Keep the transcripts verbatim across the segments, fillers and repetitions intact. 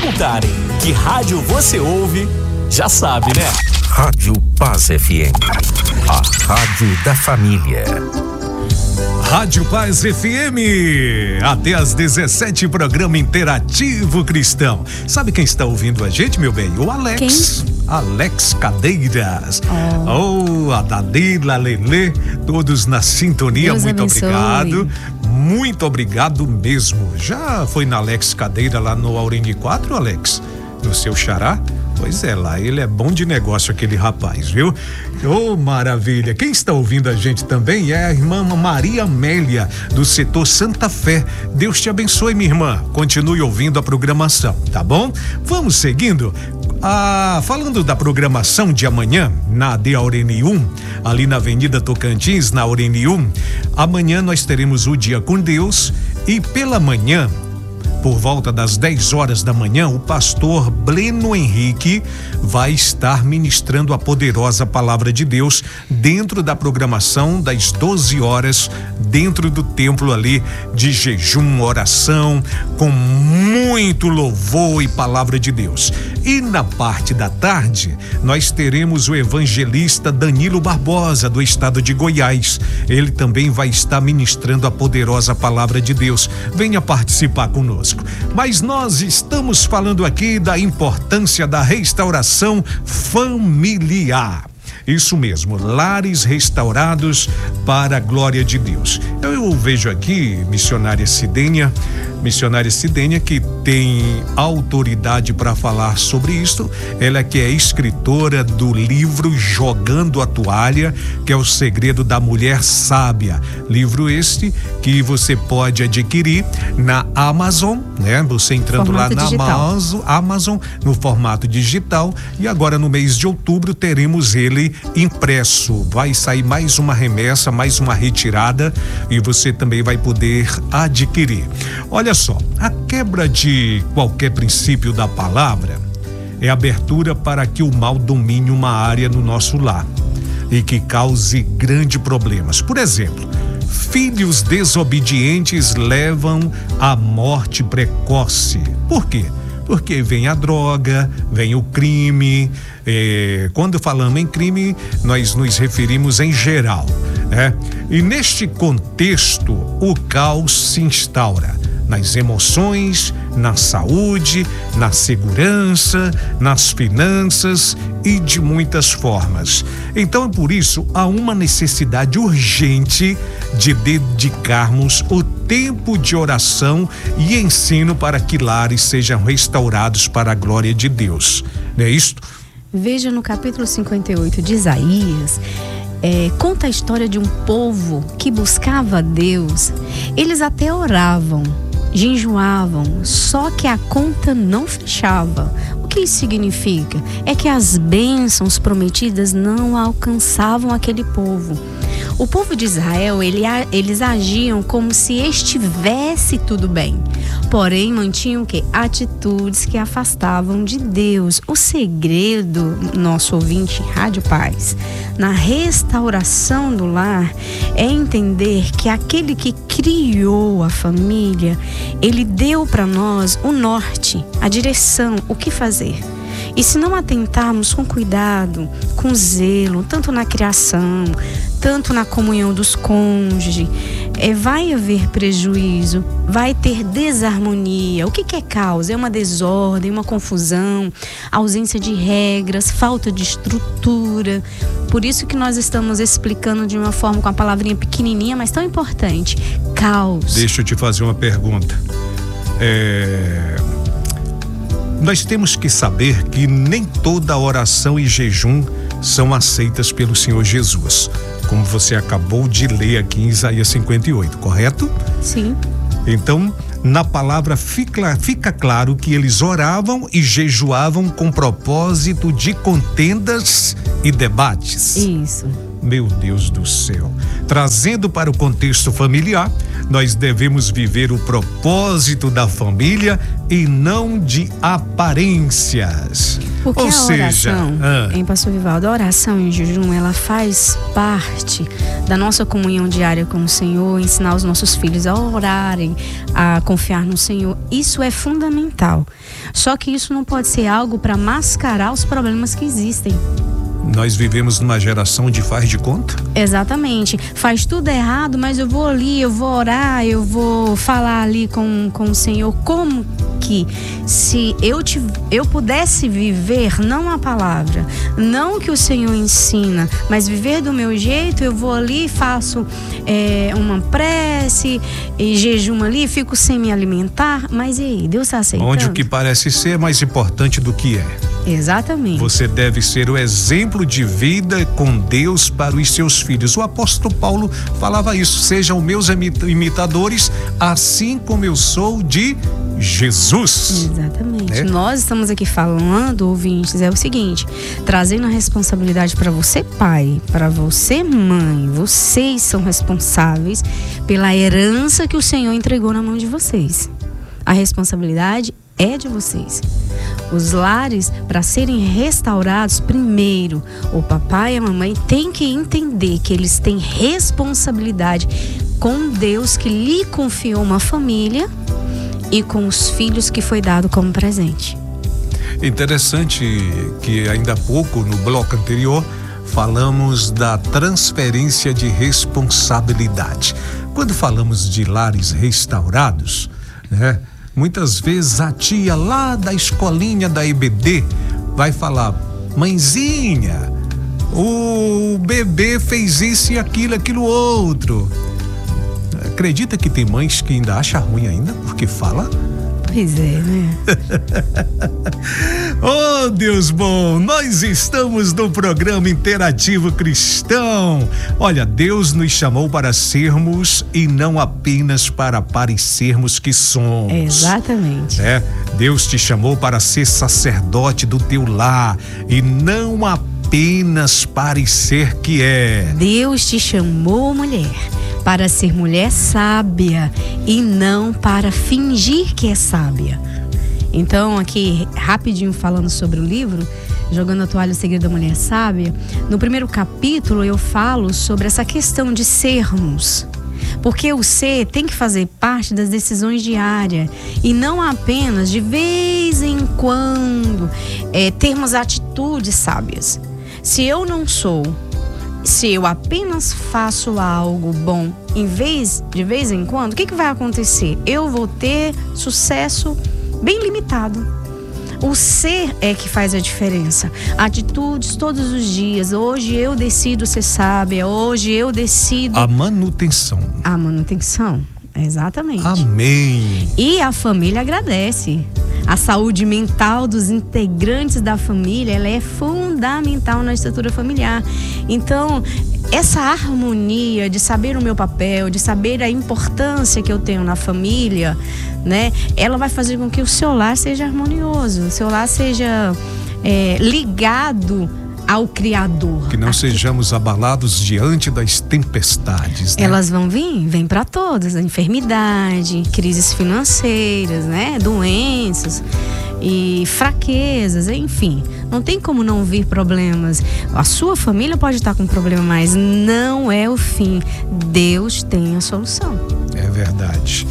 perguntarem que rádio você ouve, já sabe, né? Rádio Paz F M, a rádio da família. Rádio Paz F M, até às dezessete, programa interativo cristão. Sabe quem está ouvindo a gente, meu bem? O Alex. Quem? Alex Cadeiras. Oh, oh a Dalila, a Lelê, todos na sintonia. Deus muito abençoe. Obrigado. Muito obrigado mesmo. Já foi na Alex Cadeira lá no Aurine quatro, Alex? No seu xará? Pois é, lá ele é bom de negócio, aquele rapaz, viu? Ô, oh, maravilha! Quem está ouvindo a gente também é a irmã Maria Amélia, do setor Santa Fé. Deus te abençoe, minha irmã. Continue ouvindo a programação, tá bom? Vamos seguindo. Ah, falando da programação de amanhã, na D Aurene um, ali na Avenida Tocantins, na Aurene um, amanhã nós teremos o Dia com Deus e pela manhã, por volta das dez horas da manhã, o pastor Breno Henrique vai estar ministrando a poderosa palavra de Deus dentro da programação das doze horas, dentro do templo ali de jejum, oração, com muito louvor e palavra de Deus. E na parte da tarde, nós teremos o evangelista Danilo Barbosa, do estado de Goiás. Ele também vai estar ministrando a poderosa palavra de Deus. Venha participar conosco. Mas nós estamos falando aqui da importância da restauração familiar. Isso mesmo, lares restaurados para a glória de Deus. Eu vejo aqui, missionária Sidênia, missionária Sidênia, que tem autoridade para falar sobre isso. Ela que é escritora do livro Jogando a Toalha, que é o segredo da mulher sábia. Livro este que você pode adquirir na Amazon, né? Você entrando formato lá na Amazon, Amazon, no formato digital. E agora no mês de outubro teremos ele impresso. Vai sair mais uma remessa, mais uma retirada e você também vai poder adquirir. Olha só, a quebra de qualquer princípio da palavra é abertura para que o mal domine uma área no nosso lar e que cause grandes problemas. Por exemplo, filhos desobedientes levam à morte precoce. Por quê? Porque vem a droga, vem o crime. É, quando falamos em crime, nós nos referimos em geral, né? E neste contexto, o caos se instaura nas emoções, na saúde, na segurança, nas finanças e de muitas formas. Então, por isso, há uma necessidade urgente de dedicarmos o tempo de oração e ensino para que lares sejam restaurados para a glória de Deus. Não é isto? Veja no capítulo cinquenta e oito de Isaías, é, conta a história de um povo que buscava a Deus. Eles até oravam, jejuavam, só que a conta não fechava. O que isso significa? É que as bênçãos prometidas não alcançavam aquele povo. O povo de Israel, ele, eles agiam como se estivesse tudo bem, porém mantinham que atitudes que afastavam de Deus. O segredo, nosso ouvinte Rádio Paz, na restauração do lar é entender que aquele que criou a família, ele deu para nós o norte, a direção, o que fazer. E se não atentarmos com cuidado, com zelo, tanto na criação, tanto na comunhão dos cônjuges, é, vai haver prejuízo, vai ter desarmonia. O que, que é causa? É uma desordem, uma confusão, ausência de regras, falta de estrutura. Por isso que nós estamos explicando de uma forma com a palavrinha pequenininha, mas tão importante. Caos. Deixa eu te fazer uma pergunta. É... Nós temos que saber que nem toda oração e jejum são aceitas pelo Senhor Jesus, como você acabou de ler aqui em Isaías cinquenta e oito, correto? Sim. Então, na palavra fica, fica claro que eles oravam e jejuavam com propósito de contendas e debates. Isso. Meu Deus do céu. Trazendo para o contexto familiar, nós devemos viver o propósito da família e não de aparências. Porque Ou a seja, oração, ah. em Pastor Vivaldo, a oração em jejum, ela faz parte da nossa comunhão diária com o Senhor, ensinar os nossos filhos a orarem, a confiar no Senhor. Isso é fundamental. Só que isso não pode ser algo para mascarar os problemas que existem. Nós vivemos numa geração de faz de conta? Exatamente. Faz tudo errado, mas eu vou ali, eu vou orar, eu vou falar ali com, com o Senhor. Como que se eu, te, eu pudesse viver não a palavra, não o que o Senhor ensina, mas viver do meu jeito, eu vou ali, faço é, uma prece, e jejumo ali, fico sem me alimentar, mas e aí, Deus está aceitando? Onde o que parece ser é mais importante do que é. Exatamente. Você deve ser o exemplo de vida com Deus para os seus filhos. O apóstolo Paulo falava isso: sejam meus imitadores, assim como eu sou de Jesus. Exatamente. Né? Nós estamos aqui falando, ouvintes, é o seguinte, trazendo a responsabilidade para você, pai, para você, mãe. Vocês são responsáveis pela herança que o Senhor entregou na mão de vocês. A responsabilidade é de vocês. Os lares, para serem restaurados, primeiro, o papai e a mamãe têm que entender que eles têm responsabilidade com Deus que lhe confiou uma família e com os filhos que foi dado como presente. Interessante que ainda há pouco, no bloco anterior, falamos da transferência de responsabilidade. Quando falamos de lares restaurados, né? Muitas vezes a tia lá da escolinha da E B D vai falar: mãezinha, o bebê fez isso e aquilo, aquilo outro. Acredita que tem mães que ainda acham ruim ainda porque fala? Pois é, né? Oh, Deus bom, nós estamos no programa Interativo Cristão. Olha, Deus nos chamou para sermos e não apenas para parecermos que somos. Exatamente. É, Deus te chamou para ser sacerdote do teu lar e não apenas parecer que é. Deus te chamou, mulher, para ser mulher sábia e não para fingir que é sábia. Então, aqui, rapidinho falando sobre o livro, Jogando a Toalha, o Segredo da Mulher Sábia, no primeiro capítulo eu falo sobre essa questão de sermos. Porque o ser tem que fazer parte das decisões diárias e não apenas de vez em quando é, termos atitudes sábias. Se eu não sou, se eu apenas faço algo bom em vez, de vez em quando, o que, que vai acontecer? Eu vou ter sucesso bem limitado. O ser é que faz a diferença. Atitudes todos os dias. Hoje eu decido ser sábia. Hoje eu decido... A manutenção. A manutenção. Exatamente. Amém. E a família agradece. A saúde mental dos integrantes da família, ela é fundamental na estrutura familiar. Então, essa harmonia de saber o meu papel, de saber a importância que eu tenho na família, né? Ela vai fazer com que o seu lar seja harmonioso, o seu lar seja é, ligado ao Criador. Que não Aqui. sejamos abalados diante das tempestades, né? Elas vão vir, vem para todas, a enfermidade, crises financeiras, né? Doenças e fraquezas, enfim. Não tem como não vir problemas. A sua família pode estar com problema, mas não é o fim. Deus tem a solução. É verdade.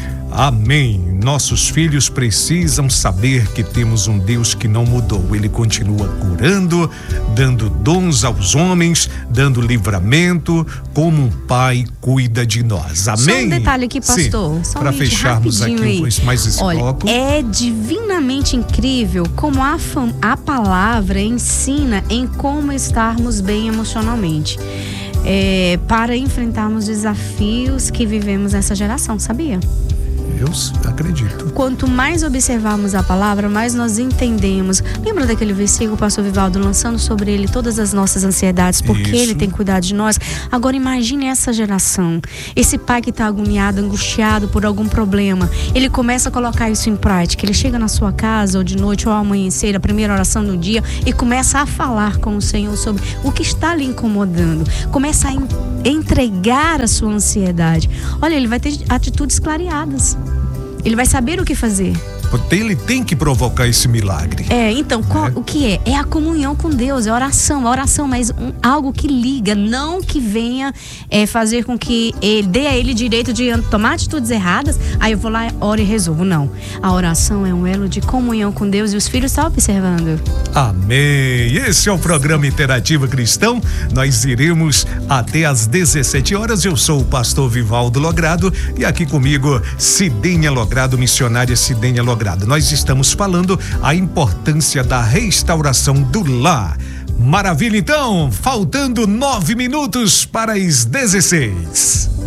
Amém. Nossos filhos precisam saber que temos um Deus que não mudou. Ele continua curando, dando dons aos homens, dando livramento, como um pai cuida de nós. Amém? Só um detalhe aqui, pastor. Para fecharmos aqui mais esse Olha, bloco. É divinamente incrível como a, fam- a palavra ensina em como estarmos bem emocionalmente. É, para enfrentarmos desafios que vivemos nessa geração, sabia? Eu acredito. Quanto mais observarmos a palavra, mais nós entendemos. Lembra daquele versículo, pastor Vivaldo, lançando sobre ele todas as nossas ansiedades, porque Isso. ele tem cuidado de nós? Agora imagine essa geração, esse pai que está agoniado, angustiado por algum problema. Ele começa a colocar isso em prática. Ele chega na sua casa, ou de noite, ou ao amanhecer, a primeira oração do dia, e começa a falar com o Senhor sobre o que está lhe incomodando. Começa a en- entregar a sua ansiedade. Olha, ele vai ter atitudes clareadas. Ele vai saber o que fazer. Ele tem que provocar esse milagre. É, então, qual, é. o que é? É a comunhão com Deus, é a oração, a oração, mas um, algo que liga, não que venha é, fazer com que ele dê a ele direito de tomar atitudes erradas, aí eu vou lá, oro e resolvo. Não. A oração é um elo de comunhão com Deus e os filhos estão observando. Amém. Esse é o programa Interativo Cristão. Nós iremos até às dezessete horas. Eu sou o pastor Vivaldo Logrado e aqui comigo Cidenha Logrado, missionária Cidenha Logrado. Nós estamos falando a importância da restauração do lar. Maravilha, então, faltando nove minutos para as dezesseis.